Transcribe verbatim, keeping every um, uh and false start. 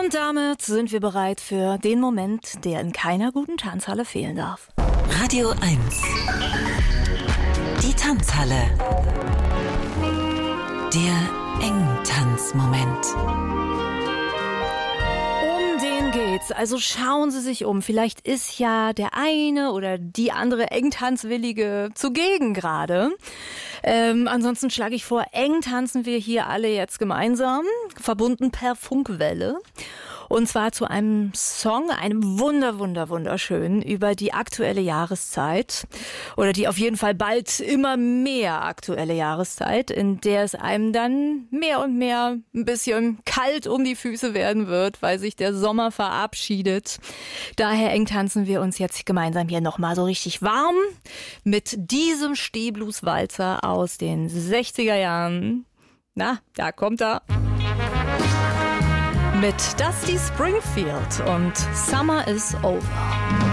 Und damit sind wir bereit für den Moment, der in keiner guten Tanzhalle fehlen darf. Radio eins. Die Tanzhalle. Der Engtanzmoment. Um den geht's. Also schauen Sie sich um. Vielleicht ist ja der eine oder die andere Engtanzwillige zugegen gerade. Ähm, ansonsten schlage ich vor, eng tanzen wir hier alle jetzt gemeinsam, verbunden per Funkwelle. Und zwar zu einem Song, einem wunder, wunder, wunderschönen über die aktuelle Jahreszeit oder die auf jeden Fall bald immer mehr aktuelle Jahreszeit, in der es einem dann mehr und mehr ein bisschen kalt um die Füße werden wird, weil sich der Sommer verabschiedet. Daher eng tanzen wir uns jetzt gemeinsam hier nochmal so richtig warm mit diesem Stehblues-Walzer aus den sechziger Jahren. Na, da kommt er. Mit Dusty Springfield und Summer is Over.